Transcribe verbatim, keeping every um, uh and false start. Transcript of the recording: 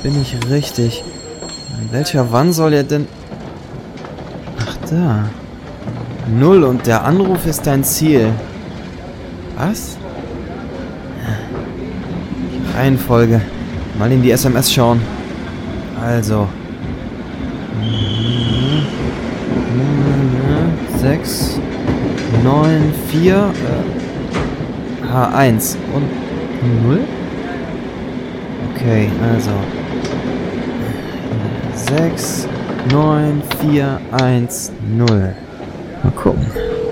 bin ich richtig. An welcher Wand soll er denn... Ach, da. Null und der Anruf ist dein Ziel. Was? Reihenfolge. Mal in die S M S schauen. Also. sechs, neun, vier, äh, H eins und null? Okay, also. sechs, neun, vier, eins, null. Mal gucken.